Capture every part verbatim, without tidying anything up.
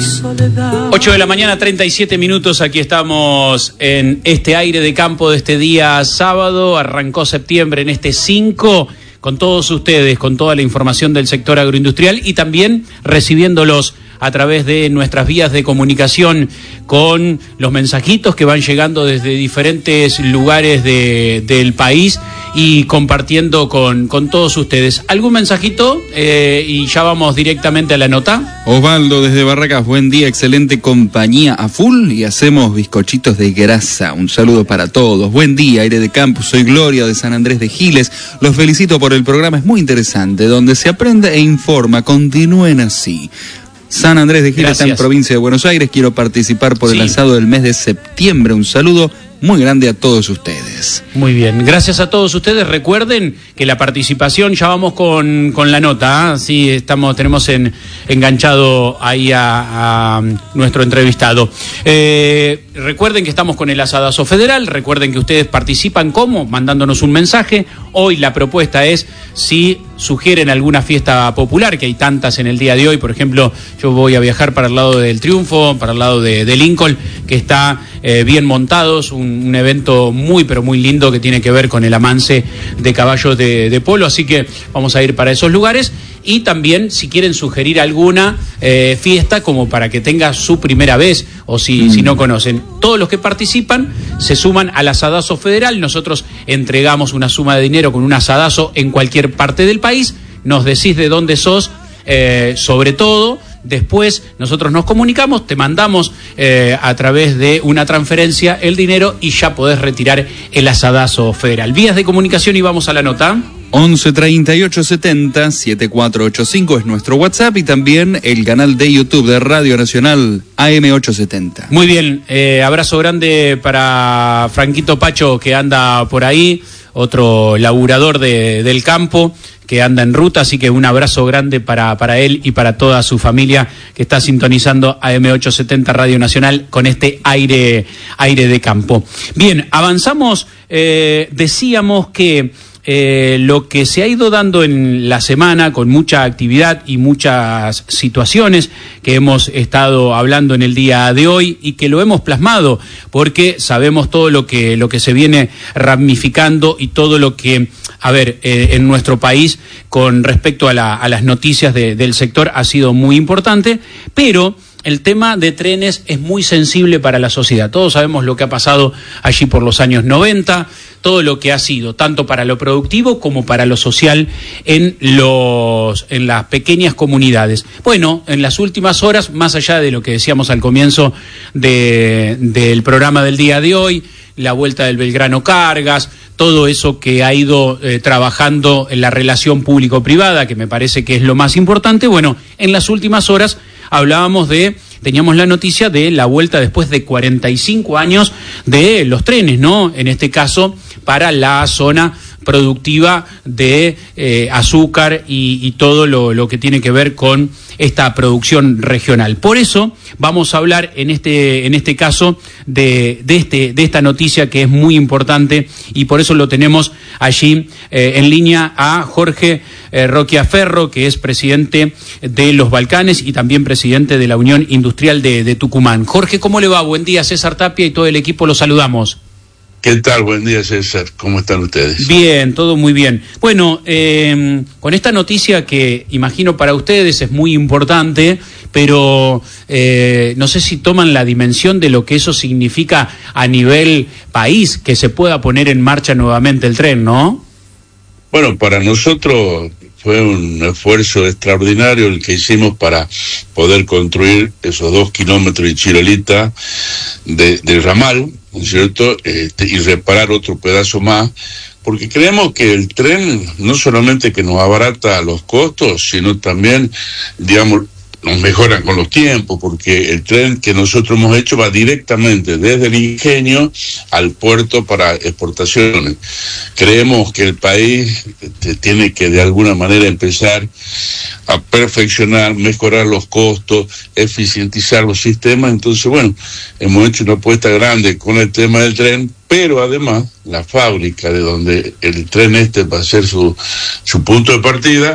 ocho de la mañana, treinta y siete minutos. Aquí estamos en este aire de campo de este día sábado. Arrancó septiembre en este cinco, con todos ustedes, con toda la información del sector agroindustrial y también recibiéndolos a través de nuestras vías de comunicación con los mensajitos que van llegando desde diferentes lugares de, del país y compartiendo con, con todos ustedes. ¿Algún mensajito? Eh, y ya vamos directamente a la nota. Osvaldo desde Barracas, buen día, excelente compañía a full y hacemos bizcochitos de grasa. Un saludo para todos. Buen día, aire de campo, soy Gloria de San Andrés de Giles. Los felicito por el programa, es muy interesante, donde se aprende e informa. Continúen así. San Andrés de Giles, está en provincia de Buenos Aires. Quiero participar por sí. el asado del mes de septiembre. Un saludo muy grande a todos ustedes. Muy bien, gracias a todos ustedes. Recuerden que la participación, ya vamos con, con la nota, ¿eh? Sí, estamos, tenemos en, enganchado ahí a, a nuestro entrevistado. Eh, recuerden que estamos con el Asadazo Federal. Recuerden que ustedes participan, ¿cómo? Mandándonos un mensaje. Hoy la propuesta es si sugieren alguna fiesta popular, que hay tantas en el día de hoy. Por ejemplo, yo voy a viajar para el lado del Triunfo, para el lado de, de Lincoln, que está eh, bien montados, un, un evento muy pero muy lindo que tiene que ver con el amance de caballos de, de polo, así que vamos a ir para esos lugares. Y también si quieren sugerir alguna eh, fiesta como para que tenga su primera vez, o si, mm. si no conocen, todos los que participan se suman al Asadazo Federal. Nosotros entregamos una suma de dinero con un asadazo en cualquier parte del país. Nos decís de dónde sos, eh, sobre todo. Después nosotros nos comunicamos, te mandamos eh, a través de una transferencia el dinero y ya podés retirar el Asadazo Federal. Vías de comunicación y vamos a la nota. once treinta y ocho setenta setenta y cuatro ochenta y cinco es nuestro WhatsApp y también el canal de YouTube de Radio Nacional A M ochocientos setenta. Muy bien, eh, abrazo grande para Franquito Pacho que anda por ahí, otro laburador de, del campo que anda en ruta, así que un abrazo grande para, para él y para toda su familia que está sintonizando A M ochocientos setenta Radio Nacional con este aire, aire de campo. Bien, avanzamos, eh, decíamos que Eh, lo que se ha ido dando en la semana con mucha actividad y muchas situaciones que hemos estado hablando en el día de hoy y que lo hemos plasmado porque sabemos todo lo que, lo que se viene ramificando y todo lo que, a ver, eh, en nuestro país con respecto a, la, a las noticias de, del sector ha sido muy importante, pero el tema de trenes es muy sensible para la sociedad. Todos sabemos lo que ha pasado allí por los años noventa, todo lo que ha sido, tanto para lo productivo como para lo social en, los, en las pequeñas comunidades. Bueno, en las últimas horas, más allá de lo que decíamos al comienzo de, del programa del día de hoy, la vuelta del Belgrano Cargas, todo eso que ha ido eh, trabajando en la relación público-privada, que me parece que es lo más importante, bueno, en las últimas horas hablábamos de, teníamos la noticia de la vuelta después de cuarenta y cinco años de los trenes, ¿no? En este caso, para la zona productiva de eh, azúcar y, y todo lo, lo que tiene que ver con esta producción regional. Por eso vamos a hablar en este, en este caso de, de, este, de esta noticia que es muy importante y por eso lo tenemos allí eh, en línea a Jorge eh, Roquiaferro, que es presidente de los Balcanes y también presidente de la Unión Industrial de, de Tucumán. Jorge, ¿cómo le va? Buen día, César Tapia y todo el equipo, los saludamos. ¿Qué tal? Buen día, César. ¿Cómo están ustedes? Bien, todo muy bien. Bueno, eh, con esta noticia que imagino para ustedes es muy importante, pero eh, no sé si toman la dimensión de lo que eso significa a nivel país, que se pueda poner en marcha nuevamente el tren, ¿no? Bueno, para nosotros fue un esfuerzo extraordinario el que hicimos para poder construir esos dos kilómetros de Chirolita de, de ramal, ¿no es cierto? Este, y reparar otro pedazo más, porque creemos que el tren no solamente que nos abarata los costos, sino también, digamos, nos mejoran con los tiempos, porque el tren que nosotros hemos hecho va directamente desde el ingenio al puerto para exportaciones. Creemos que el país tiene que de alguna manera empezar a perfeccionar, mejorar los costos, eficientizar los sistemas. Entonces, bueno, hemos hecho una apuesta grande con el tema del tren, pero además la fábrica de donde el tren este va a ser su, su punto de partida,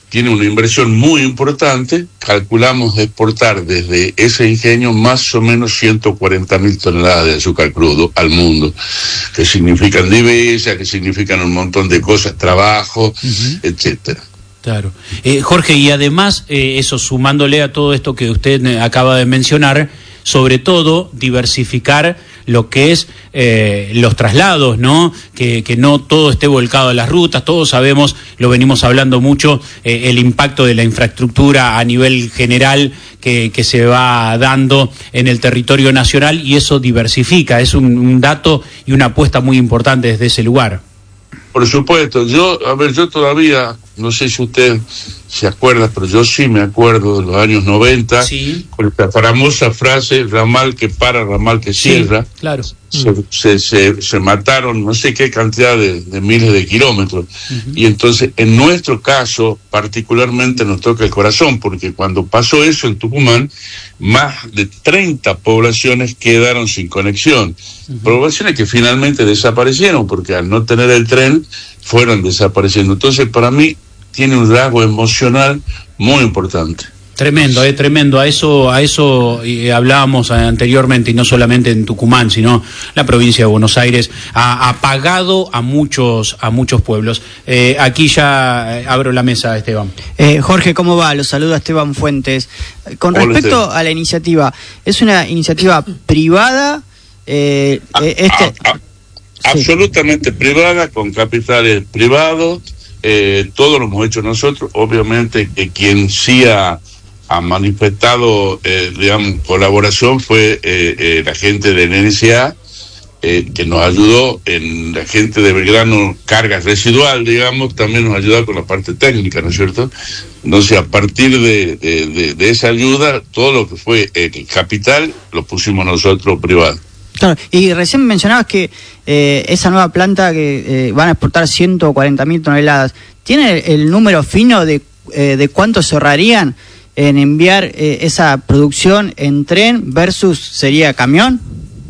tiene una inversión muy importante. Calculamos exportar desde ese ingenio más o menos ciento cuarenta mil toneladas de azúcar crudo al mundo, que significan divisas, que significan un montón de cosas, trabajo, uh-huh. etcétera. Claro. Eh, Jorge, y además, eh, eso sumándole a todo esto que usted acaba de mencionar, sobre todo diversificar lo que es eh, los traslados, ¿no? Que, que no todo esté volcado a las rutas. Todos sabemos, lo venimos hablando mucho, eh, el impacto de la infraestructura a nivel general que, que se va dando en el territorio nacional, y eso diversifica. Es un, un dato y una apuesta muy importante desde ese lugar. Por supuesto, yo, a ver, yo todavía, no sé si usted se acuerda, pero yo sí me acuerdo de los años noventa, sí. Con esta famosa frase, ramal que para, ramal que cierra. Sí, claro. Se, mm. se, se, se mataron no sé qué cantidad de, de miles de kilómetros. Uh-huh. Y entonces, en nuestro caso, particularmente nos toca el corazón, porque cuando pasó eso en Tucumán, más de treinta poblaciones quedaron sin conexión. Uh-huh. Poblaciones que finalmente desaparecieron, porque al no tener el tren, fueron desapareciendo. Entonces, para mí, tiene un rasgo emocional muy importante. Tremendo, es eh, tremendo. A eso, a eso eh, hablábamos anteriormente, y no solamente en Tucumán, sino la provincia de Buenos Aires ha, ha pagado a muchos, a muchos pueblos. Eh, aquí ya abro la mesa, Esteban. Eh, Jorge, ¿cómo va? Los saluda Esteban Fuentes. Con Hola, respecto Esteban. a la iniciativa, ¿es una iniciativa privada? Eh, a, este... a, a, sí. Absolutamente privada, con capitales privados. Eh, todo lo hemos hecho nosotros. Obviamente que quien sí ha, ha manifestado, eh, digamos, colaboración fue eh, eh, la gente de N S A, eh, que nos ayudó, en la gente de Belgrano Cargas Residual, digamos, también nos ayudó con la parte técnica, ¿no es cierto? Entonces, a partir de, de, de, de esa ayuda, todo lo que fue el capital lo pusimos nosotros privado. Claro, y recién mencionabas que eh, esa nueva planta que eh, van a exportar ciento cuarenta mil toneladas, ¿tiene el, el número fino de, eh, de cuánto se ahorrarían en enviar eh, esa producción en tren versus sería camión?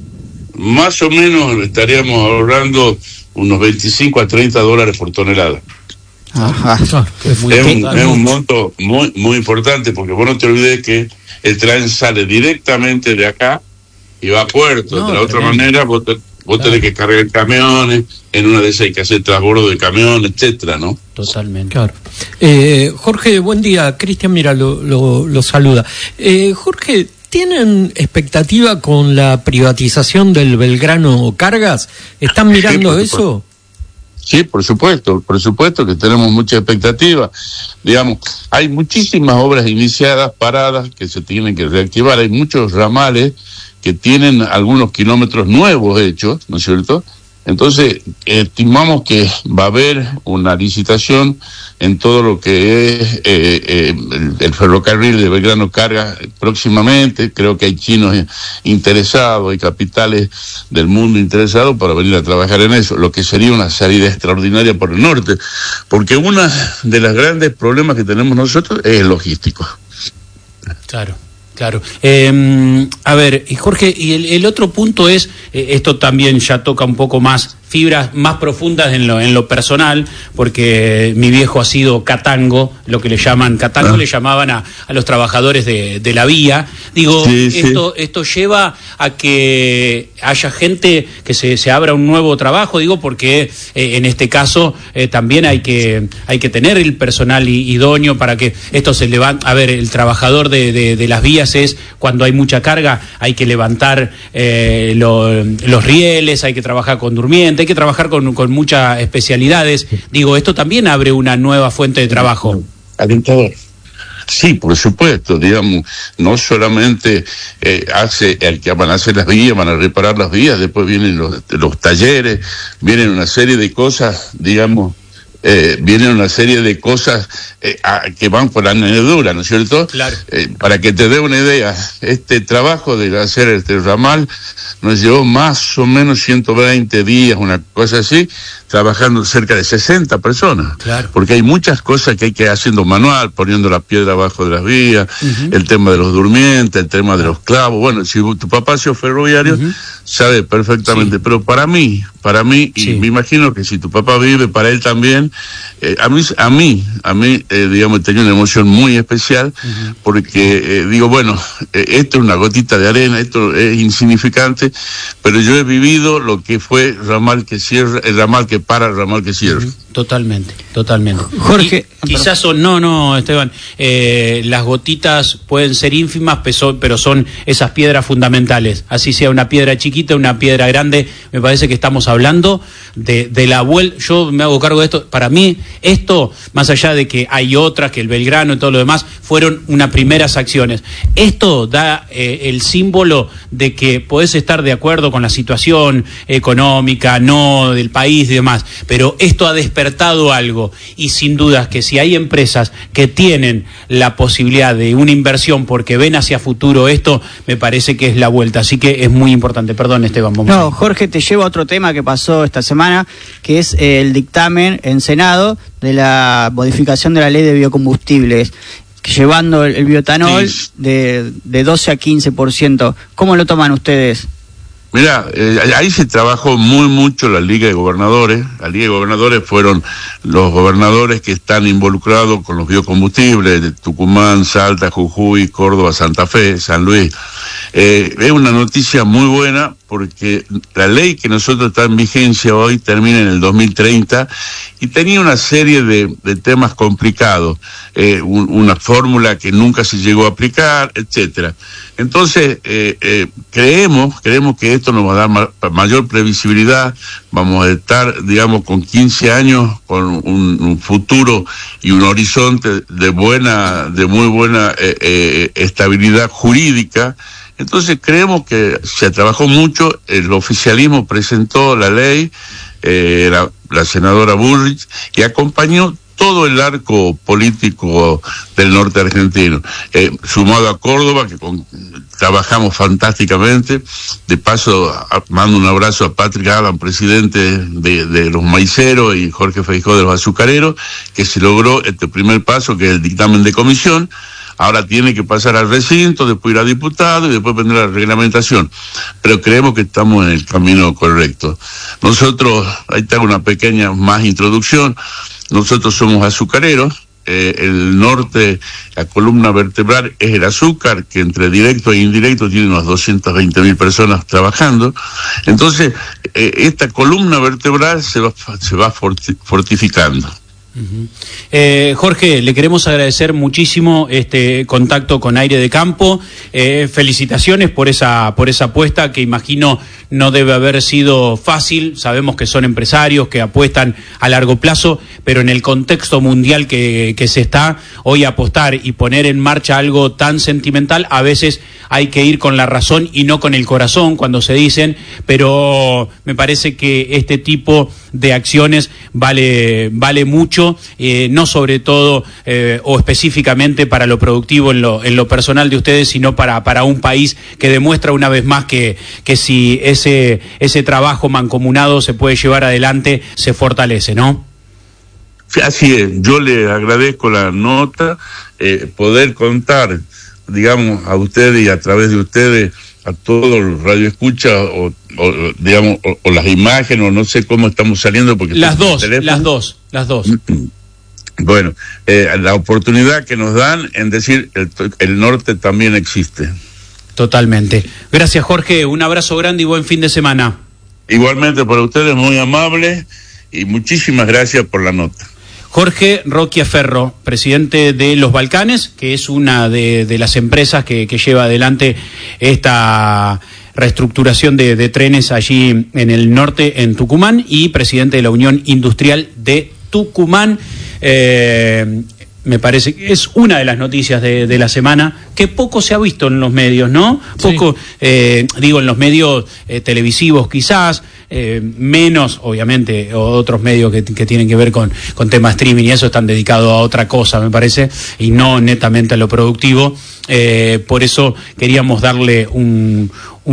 Más o menos estaríamos ahorrando unos veinticinco a treinta dólares por tonelada. Ajá. Claro, es, muy es, un, es un monto muy, muy importante, porque vos no te olvides que el tren sale directamente de acá y va a puerto. No, de la otra manera vos, te, vos claro. tenés que cargar camiones, en una de esas hay que hacer transbordo de camión, etcétera, ¿no? Totalmente. Claro. Eh, Jorge, buen día. Cristian, mira, lo, lo, lo saluda. Eh, Jorge, ¿tienen expectativa con la privatización del Belgrano Cargas? ¿Están mirando sí, eso? Sí, por supuesto, por supuesto que tenemos mucha expectativa. Digamos, hay muchísimas obras iniciadas, paradas, que se tienen que reactivar. Hay muchos ramales que tienen algunos kilómetros nuevos hechos, ¿no es cierto? Entonces, estimamos que va a haber una licitación en todo lo que es eh, eh, el, el ferrocarril de Belgrano Cargas próximamente. Creo que hay chinos interesados, hay capitales del mundo interesados para venir a trabajar en eso, lo que sería una salida extraordinaria por el norte, porque uno de los grandes problemas que tenemos nosotros es el logístico. Claro. Claro. Eh, a ver, y Jorge, y el, el otro punto es, eh, esto también ya toca un poco más, fibras más profundas en lo, en lo personal, porque mi viejo ha sido catango, lo que le llaman catango, ah. le llamaban a, a los trabajadores de, de la vía. Digo, sí, esto, sí. esto lleva a que haya gente que se, se abra un nuevo trabajo, digo, porque eh, en este caso eh, también hay que, hay que tener el personal idóneo para que esto se levante. A ver, el trabajador de, de, de las vías es cuando hay mucha carga, hay que levantar eh, lo, los rieles, hay que trabajar con durmiente, hay que trabajar con, con muchas especialidades. Digo, esto también abre una nueva fuente de trabajo. Alentador. Sí, por supuesto, digamos, no solamente eh, hace el que van a hacer las vías, van a reparar las vías, después vienen los, los talleres, vienen una serie de cosas, digamos, Eh, vienen una serie de cosas eh, a, que van por la añadidura, ¿no es cierto? Claro. Eh, para que te dé una idea, este trabajo de hacer este ramal nos llevó más o menos ciento veinte días, una cosa así, trabajando cerca de sesenta personas, claro. Porque hay muchas cosas que hay que ir haciendo manual, poniendo la piedra abajo de las vías, uh-huh. el tema de los durmientes, el tema de los clavos. Bueno, si tu papá ha sido ferroviario, uh-huh. sabe perfectamente, sí. Pero para mí, para mí, sí. Y me imagino que si tu papá vive, para él también, eh, a mí, a mí, a mí, eh, digamos, tenía una emoción muy especial, uh-huh. porque eh, digo, bueno, eh, esto es una gotita de arena, esto es insignificante, pero yo he vivido lo que fue ramal que cierra, el ramal que para, el ramal que cierra. Uh-huh. Totalmente, totalmente. Jorge, y, quizás son, no, no, Esteban, eh, las gotitas pueden ser ínfimas, pero son esas piedras fundamentales. Así sea una piedra chiquita, una piedra grande, me parece que estamos hablando de, de la vuelta. Yo me hago cargo de esto. Para mí, esto, más allá de que hay otras, que el Belgrano y todo lo demás, fueron unas primeras acciones. Esto da eh, el símbolo de que podés estar de acuerdo con la situación económica, no del país y demás, pero esto ha despertado algo, y sin dudas que si hay empresas que tienen la posibilidad de una inversión porque ven hacia futuro esto, me parece que es la vuelta, así que es muy importante. Perdón, Esteban, vamos. No, Jorge, te llevo a otro tema que pasó esta semana, que es eh, el dictamen en Senado de la modificación de la ley de biocombustibles, llevando el, el bioetanol sí. de, de doce a quince por ciento. ¿Cómo lo toman ustedes? Mirá, eh, ahí se trabajó muy mucho la Liga de Gobernadores. La Liga de Gobernadores fueron los gobernadores que están involucrados con los biocombustibles de Tucumán, Salta, Jujuy, Córdoba, Santa Fe, San Luis. Eh, es una noticia muy buena porque la ley que nosotros está en vigencia hoy termina en el dos mil treinta y tenía una serie de, de temas complicados, eh, un, una fórmula que nunca se llegó a aplicar, etcétera. Entonces, eh, eh, creemos, creemos que esto nos va a dar ma- mayor previsibilidad, vamos a estar, digamos, con quince años, con un, un futuro y un horizonte de buena, de muy buena eh, eh, estabilidad jurídica. Entonces creemos que se trabajó mucho, el oficialismo presentó la ley, eh, la, la senadora Bullrich, y acompañó todo el arco político del norte argentino, eh, sumado a Córdoba, que con, trabajamos fantásticamente. De paso, a, mando un abrazo a Patrick Allan, presidente de, de los maiceros, y Jorge Feijó de los azucareros, que se logró este primer paso, que es el dictamen de comisión. Ahora tiene que pasar al recinto, después ir a diputado y después vendrá la reglamentación. Pero creemos que estamos en el camino correcto. Nosotros, ahí te hago una pequeña más introducción, nosotros somos azucareros, eh, el norte, la columna vertebral es el azúcar, que entre directo e indirecto tiene unas doscientas veinte mil personas trabajando. Entonces, eh, esta columna vertebral se va, se va fortificando. Uh-huh. Eh, Jorge, le queremos agradecer muchísimo este contacto con Aire de Campo. Eh, felicitaciones por esa por esa apuesta que imagino no debe haber sido fácil. Sabemos que son empresarios que apuestan a largo plazo, pero en el contexto mundial que, que se está hoy, apostar y poner en marcha algo tan sentimental, a veces hay que ir con la razón y no con el corazón cuando se dicen, pero me parece que este tipo de acciones vale vale mucho, eh, no sobre todo eh, o específicamente para lo productivo en lo en lo personal de ustedes, sino para para un país que demuestra una vez más que que si ese ese trabajo mancomunado se puede llevar adelante, se fortalece, ¿no? Sí, así es. Yo le agradezco la nota, eh, poder contar, digamos, a ustedes y a través de ustedes a todos los radioescuchas o, o digamos o, o las imágenes, o no sé cómo estamos saliendo porque las dos, las dos, las dos. Bueno, eh, la oportunidad que nos dan en decir el, el norte también existe. Totalmente. Gracias, Jorge, un abrazo grande y buen fin de semana. Igualmente para ustedes, muy amables, y muchísimas gracias por la nota. Jorge Roquiaferro, presidente de Los Balcanes, que es una de, de las empresas que, que lleva adelante esta reestructuración de, de trenes allí en el norte, en Tucumán, y presidente de la Unión Industrial de Tucumán. Eh, me parece que es una de las noticias de, de la semana, que poco se ha visto en los medios, ¿no? Poco, sí. eh, digo, en los medios eh, televisivos quizás, Eh, menos, obviamente, otros medios que, que tienen que ver con, con temas streaming y eso están dedicados a otra cosa, me parece, y no netamente a lo productivo. Eh, por eso queríamos darle un,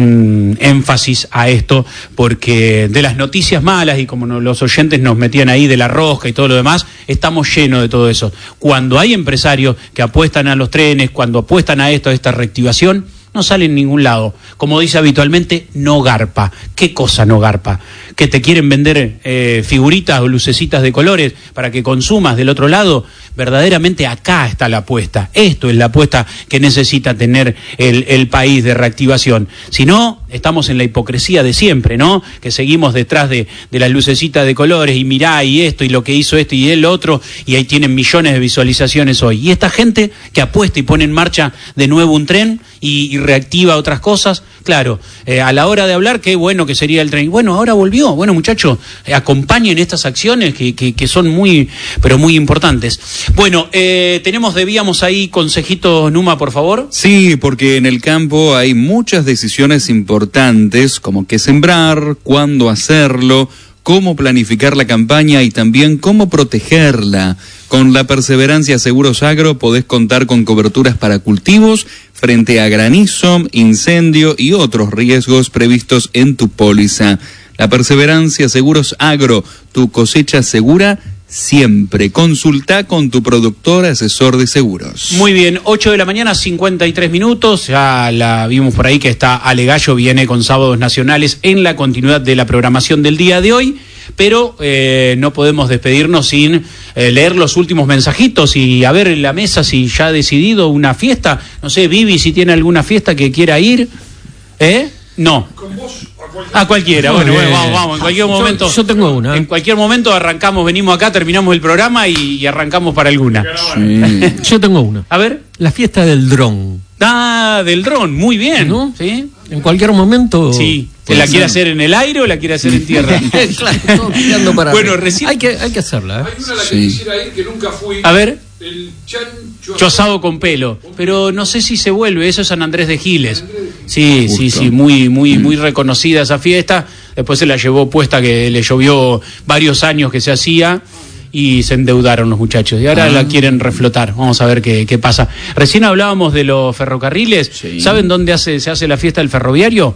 un énfasis a esto, porque de las noticias malas, y como no, los oyentes nos metían ahí de la rosca y todo lo demás, estamos llenos de todo eso. Cuando hay empresarios que apuestan a los trenes, cuando apuestan a esto, a esta reactivación, no sale en ningún lado. Como dice habitualmente, no garpa. ¿Qué cosa no garpa? Que te quieren vender eh, figuritas o lucecitas de colores para que consumas del otro lado. Verdaderamente acá está la apuesta. Esto es la apuesta que necesita tener el, el país de reactivación. Si no, estamos en la hipocresía de siempre, ¿no? Que seguimos detrás de, de las lucecitas de colores y mirá y esto y lo que hizo esto y el otro, y ahí tienen millones de visualizaciones hoy. Y esta gente que apuesta y pone en marcha de nuevo un tren y, y reactiva otras cosas, claro, eh, a la hora de hablar, qué bueno que sería el tren. Bueno, ahora volvió. Bueno, muchachos, eh, acompañen estas acciones que, que, que son muy, pero muy importantes. Bueno, eh, tenemos, debíamos ahí consejitos, Numa, por favor. Sí, porque en el campo hay muchas decisiones importantes, como qué sembrar, cuándo hacerlo, cómo planificar la campaña y también cómo protegerla. Con la Perseverancia Seguros Agro podés contar con coberturas para cultivos frente a granizo, incendio y otros riesgos previstos en tu póliza. La Perseverancia Seguros Agro, tu cosecha segura siempre. Consulta con tu productor asesor de seguros. Muy bien, ocho de la mañana, cincuenta y tres minutos. Ya la vimos por ahí que está Ale Gallo, viene con Sábados Nacionales en la continuidad de la programación del día de hoy. Pero eh, no podemos despedirnos sin eh, leer los últimos mensajitos y a ver en la mesa si ya ha decidido una fiesta. No sé, Vivi, si tiene alguna fiesta que quiera ir. ¿Eh? No. ¿Con vos? A cualquiera, bueno, bueno, vamos, vamos, en cualquier momento. Yo, yo tengo una. En cualquier momento arrancamos, venimos acá, terminamos el programa y, y arrancamos para alguna. Sí. Yo tengo una. A ver. La fiesta del dron. Ah, del dron, muy bien. ¿No? ¿Sí? En cualquier momento. Sí. ¿La quiere hacer en el aire o la quiere hacer en tierra? Claro, todo tirando para bueno, arriba. recién. Hay que, hay que hacerla. ¿eh? Hay una a la que Sí. quisiera ir que nunca fui. A ver. El chancho Chozado con pelo, pero no sé si se vuelve, eso es San Andrés de Giles. Sí, sí, sí, muy, muy, muy reconocida esa fiesta. Después se la llevó puesta que le llovió varios años que se hacía y se endeudaron los muchachos. Y ahora Ah. la quieren reflotar. Vamos a ver qué, qué pasa. Recién hablábamos de los ferrocarriles. Sí. ¿Saben dónde hace, se hace la fiesta del ferroviario?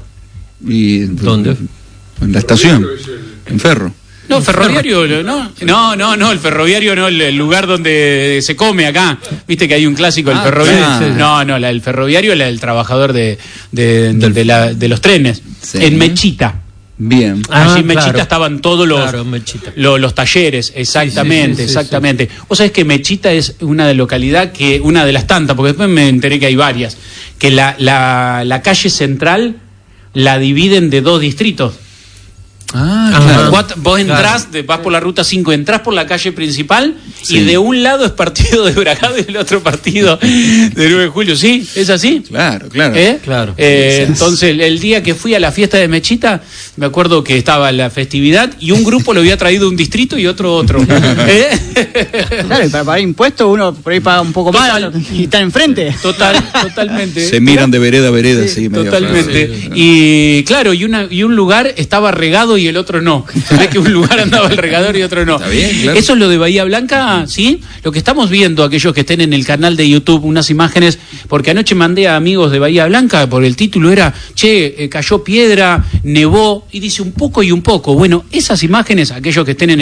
¿Y ¿Dónde? En la estación, en Ferro. No, ferroviario, no, no, no, no, el ferroviario no, el, el lugar donde se come acá. Viste que hay un clásico, el Ah, ferroviario. sí, sí. No, no, la, el ferroviario es el trabajador de, de, de, de la- de los trenes. Sí. En Mechita. Bien. Ah, Allí en Mechita claro. estaban todos los, Claro, Mechita. lo- los talleres, exactamente, Sí, sí, sí, sí, exactamente. Vos sabés que Mechita es una de localidad que, una de las tantas, porque después me enteré que hay varias, que la, la, la calle central la dividen de dos distritos. Ah, Ajá. claro. Vos, vos entrás, Claro. de- vas por la ruta cinco, entrás por la calle principal Sí. y de un lado es partido de Bragado y del otro partido de nueve de julio. ¿Sí? ¿Es así? Claro, claro. ¿Eh? Claro. Eh, entonces, el, el día que fui a la fiesta de Mechita, me acuerdo que estaba la festividad y un grupo lo había traído un distrito y otro otro. ¿Eh? Claro, y para pagar impuestos uno por ahí paga un poco Total. más y están enfrente. Total, totalmente. Se miran de vereda a vereda, Sí, sí, medio totalmente. raro. Sí, sí. Y claro, y una y un lugar estaba regado y el otro no. Se ve que un lugar andaba el regador y otro no. Está bien, claro. Eso es lo de Bahía Blanca, ¿sí? Lo que estamos viendo, aquellos que estén en el canal de YouTube, unas imágenes, porque anoche mandé a amigos de Bahía Blanca, por el título era, che, eh, cayó piedra, nevó, y dice un poco y un poco. Bueno, esas imágenes, aquellos que estén en